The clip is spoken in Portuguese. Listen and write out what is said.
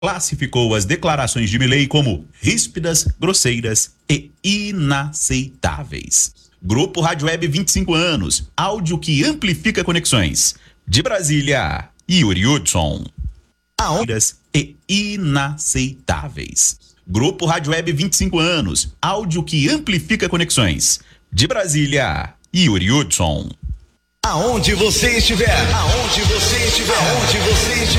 classificou as declarações de Milei como ríspidas, grosseiras e inaceitáveis. Grupo Rádio Web 25 anos, áudio que amplifica conexões. De Brasília, Yuri Hudson. E inaceitáveis. Grupo Rádio Web 25 anos, áudio que amplifica conexões. De Brasília, Yuri Hudson. Aonde você estiver,